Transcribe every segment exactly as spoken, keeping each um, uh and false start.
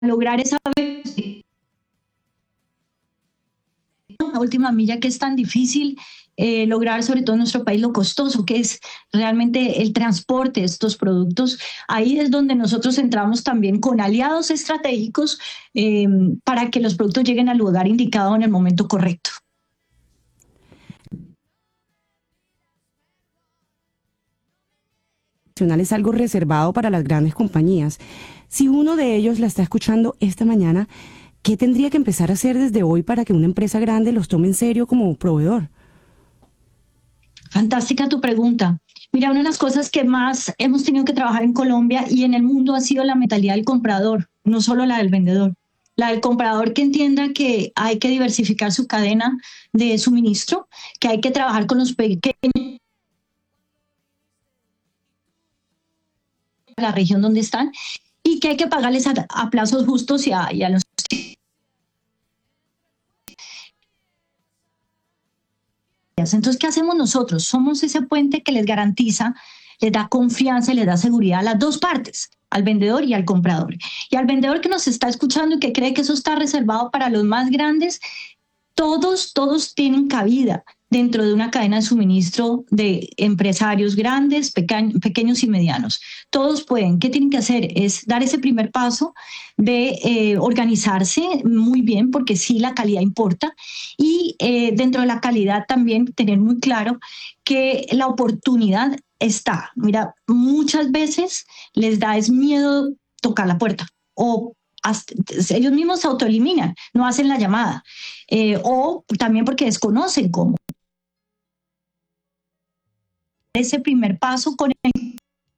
lograr esa la última milla que es tan difícil eh, lograr, sobre todo en nuestro país, lo costoso que es realmente el transporte de estos productos. Ahí es donde nosotros entramos también con aliados estratégicos eh, para que los productos lleguen al lugar indicado en el momento correcto. Es algo reservado para las grandes compañías. Si uno de ellos la está escuchando esta mañana, ¿qué tendría que empezar a hacer desde hoy para que una empresa grande los tome en serio como proveedor? Fantástica tu pregunta. Mira, una de las cosas que más hemos tenido que trabajar en Colombia y en el mundo ha sido la mentalidad del comprador, no solo la del vendedor. La del comprador que entienda que hay que diversificar su cadena de suministro, que hay que trabajar con los pequeños, la región donde están, y que hay que pagarles a, a plazos justos y a, y a los... Entonces, ¿qué hacemos nosotros? Somos ese puente que les garantiza, les da confianza y les da seguridad a las dos partes, al vendedor y al comprador. Y al vendedor que nos está escuchando y que cree que eso está reservado para los más grandes, todos, todos tienen cabida dentro de una cadena de suministro de empresarios grandes, peca- pequeños y medianos. Todos pueden. ¿Qué tienen que hacer? Es dar ese primer paso de eh, organizarse muy bien, porque sí, la calidad importa, y eh, dentro de la calidad también tener muy claro que la oportunidad está. Mira, muchas veces les da es miedo tocar la puerta o hasta, ellos mismos se autoeliminan, no hacen la llamada, eh, o también porque desconocen cómo. Ese primer paso con el...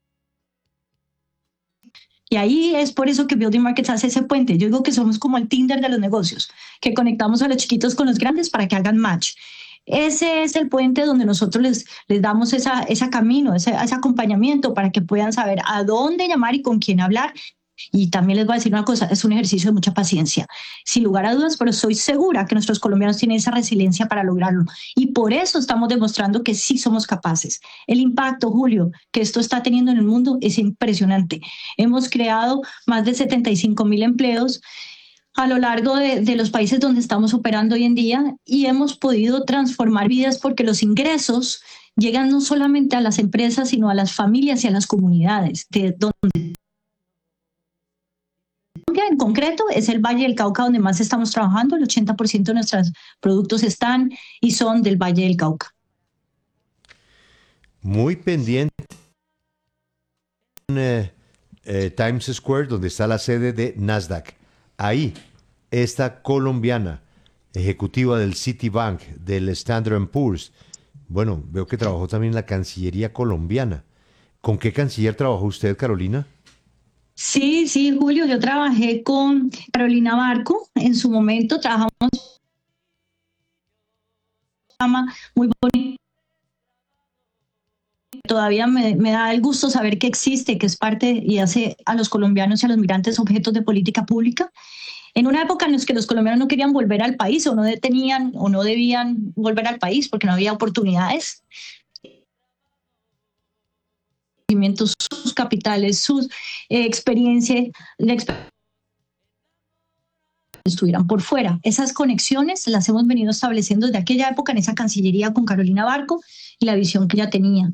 Y ahí es por eso que Building Markets hace ese puente. Yo digo que somos como el Tinder de los negocios, que conectamos a los chiquitos con los grandes para que hagan match. Ese es el puente donde nosotros les, les damos esa, ese camino, ese, ese acompañamiento para que puedan saber a dónde llamar y con quién hablar. Y también les voy a decir una cosa, es un ejercicio de mucha paciencia, sin lugar a dudas, pero estoy segura que nuestros colombianos tienen esa resiliencia para lograrlo. Y por eso estamos demostrando que sí somos capaces. El impacto, Julio, que esto está teniendo en el mundo es impresionante. Hemos creado más de setenta y cinco mil empleos a lo largo de, de los países donde estamos operando hoy en día y hemos podido transformar vidas porque los ingresos llegan no solamente a las empresas, sino a las familias y a las comunidades de donde... En concreto es el Valle del Cauca donde más estamos trabajando. El ochenta por ciento de nuestros productos están y son del Valle del Cauca. Muy pendiente en eh, eh, Times Square, donde está la sede de Nasdaq. Ahí, esta colombiana, ejecutiva del Citibank, del Standard and Poor's. Bueno, veo que trabajó también en la Cancillería colombiana. ¿Con qué canciller trabajó usted, Carolina? Sí, sí, Julio, yo trabajé con Carolina Barco, en su momento trabajamos muy bonito. Todavía me, me da el gusto saber que existe, que es parte y hace a los colombianos y a los migrantes objetos de política pública. En una época en la que los colombianos no querían volver al país o no tenían o no debían volver al país porque no había oportunidades. Sus capitales, sus eh, experiencia, la experiencia estuvieran por fuera. Esas conexiones las hemos venido estableciendo desde aquella época en esa Cancillería con Carolina Barco y la visión que ella tenía.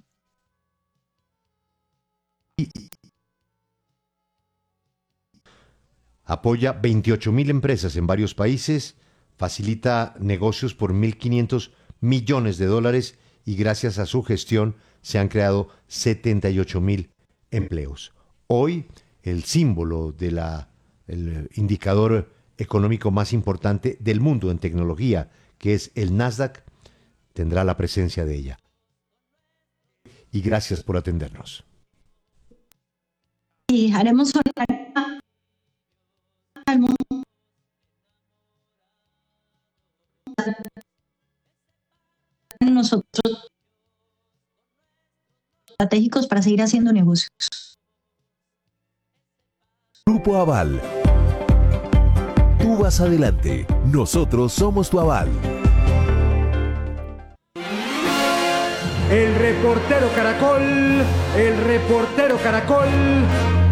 Apoya veintiocho mil empresas en varios países, facilita negocios por mil quinientos millones de dólares y gracias a su gestión se han creado setenta y ocho mil empleos. Hoy, el símbolo de la, el indicador económico más importante del mundo en tecnología, que es el Nasdaq, tendrá la presencia de ella. Y gracias por atendernos. Y haremos al mundo nosotros estratégicos para seguir haciendo negocios. Grupo Aval. Tú vas adelante. Nosotros somos tu aval. El reportero Caracol, el reportero Caracol